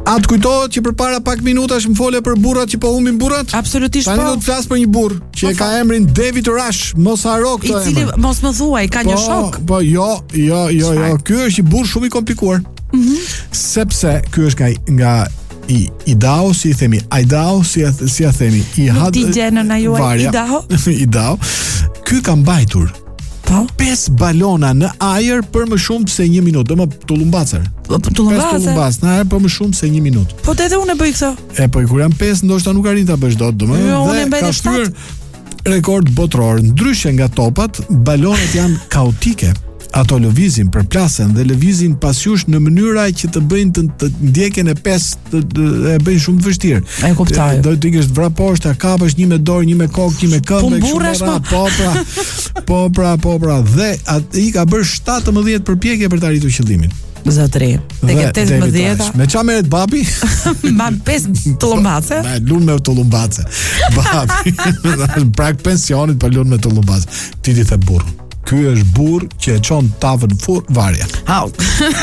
A të kujtohet që përpara pak minutash më fole për burrat që po humbin burrat? Absolutisht po. Tani do të flas për një burr që ka emrin David Rush, mos haro këtë emër. I cili mos më thuaj, ka një shok. Po jo. Ky është një burr shumë i komplikuar. Sepse ky është nga Idaho, si i themi, Idaho, si ja themi, Nuk ti gjenën a juaj Idaho? Idaho. Ky ka mbajtur 5 balona në ajër për më shumë se 1 minutë. Do më tullumbacer. Tullumbas në ajër për më shumë se 1 minutë. Po edhe unë e bëj këtë. Po i kur janë 5, ndoshta nuk arrin ta bësh dot, domethënë. Dhe ka shtyr rekord botror. Ndryshe nga topat, balonat janë kaotike. Ato lëvizin, përplasen dhe lëvizin pasjush në mënyra që të bëjnë të ndjekjen e 5 e bëjnë shumë të vështirë. E kuptoj. Do të ikësh vra poshtë, kapësh një me dorë, një me kokë, një me këmbë, Po pra. Dhe i ka bërë 17 përpjekje për të arritur qëllimin. Zotëri. Tek 18. Me çfarë merret babi? Mban 5 tullumbace. Me lun me tullumbace. Babi. Prak pensionit për lun me tullumbace. Ti the burr. Ky është burr që e çon tavën fur varja.